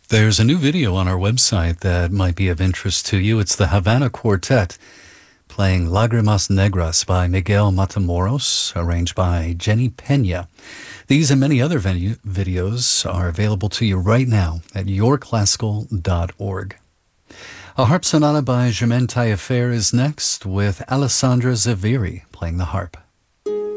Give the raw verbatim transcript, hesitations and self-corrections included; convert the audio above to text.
There's a new video on our website that might be of interest to you. It's the Havana Quartet playing Lágrimas Negras by Miguel Matamoros, arranged by Jenny Pena. These and many other venue videos are available to you right now at your classical dot org. A harp sonata by Germaine Taillefer is next, with Alessandra Zaviri playing the harp.